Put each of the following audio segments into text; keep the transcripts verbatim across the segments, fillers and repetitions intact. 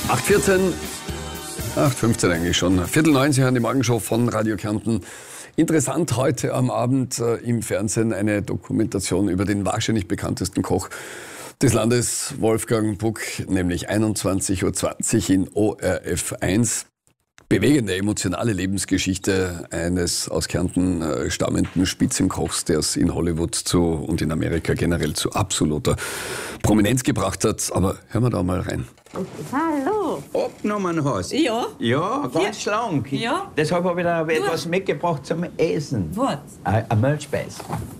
acht vierzehn, acht fünfzehn eigentlich schon. Viertel neun, Sie hören die Morgenshow von Radio Kärnten. Interessant heute am Abend äh, im Fernsehen eine Dokumentation über den wahrscheinlich bekanntesten Koch des Landes, Wolfgang Puck, nämlich einundzwanzig Uhr zwanzig in O R F eins. Bewegende, emotionale Lebensgeschichte eines aus Kärnten äh, stammenden Spitzenkochs, der es in Hollywood zu und in Amerika generell zu absoluter Prominenz gebracht hat. Aber hören wir da mal rein. Hallo. Abgenommen hast? Ja. Ja, ganz Ja. schlank. Ja. Deshalb habe ich da etwas mitgebracht zum Essen. Was? Ein ein Milchspeis.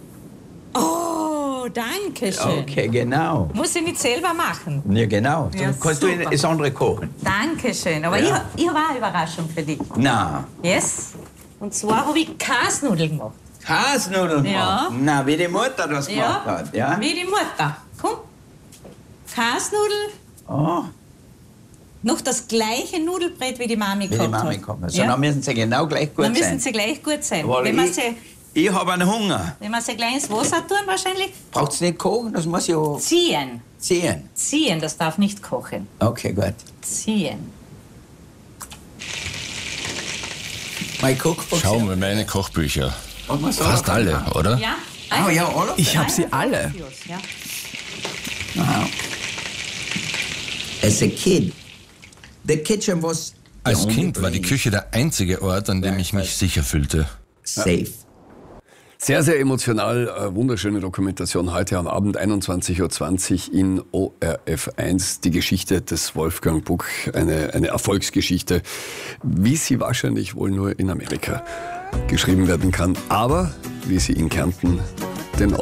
Oh, danke schön. Okay, genau. Muss ich nicht selber machen. Ja, genau. Ja, Dann kannst du super. das andere kochen. Danke schön. Aber Ja. ich, ich habe auch eine Überraschung für dich. Na, Yes? Und zwar habe ich Kasnudeln gemacht. Kasnudeln Ja. machen. Na, wie die Mutter das gemacht hat, ja? Wie die Mutter. Komm. Kasnudeln, Oh, noch das gleiche Nudelbrett, wie die Mami wie die gehabt Mami hat. gekommen ist. So, Ja? dann müssen sie genau gleich gut Dann müssen sein. sie gleich gut sein. Aber wenn, man ich, sie, ich habe einen Hunger. wenn man sie gleich ins Wasser tun, wahrscheinlich Braucht es nicht kochen? Das muss ich ja ziehen. sehen. Ziehen, das darf nicht kochen. Okay, gut. Ziehen. Mein Cookbook. Schau mal meine Kochbücher. Und was soll Fast da alle, drin? oder? Ja? Ah, ja, alle? Ich habe sie alle. Ja. Aha. As a kid, the kitchen was the Als only Kind war die place Küche der einzige Ort, an dem ich mich sicher fühlte. safe. Sehr, sehr emotional, äh, wunderschöne Dokumentation heute am Abend, einundzwanzig Uhr zwanzig in O R F eins. Die Geschichte des Wolfgang Puck, eine, eine Erfolgsgeschichte, wie sie wahrscheinlich wohl nur in Amerika geschrieben werden kann, aber wie sie in Kärnten